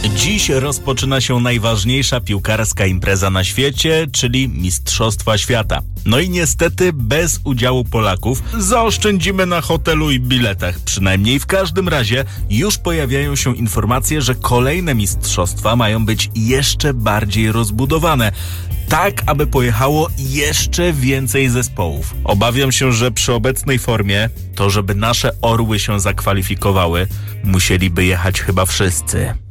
Dziś rozpoczyna się najważniejsza piłkarska impreza na świecie, czyli Mistrzostwa Świata. No i niestety bez udziału Polaków. Zaoszczędzimy na hotelu i biletach. Przynajmniej w każdym razie już pojawiają się informacje, że kolejne mistrzostwa mają być jeszcze bardziej rozbudowane. Tak, aby pojechało jeszcze więcej zespołów. Obawiam się, że przy obecnej formie, to żeby nasze orły się zakwalifikowały, musieliby jechać chyba wszyscy.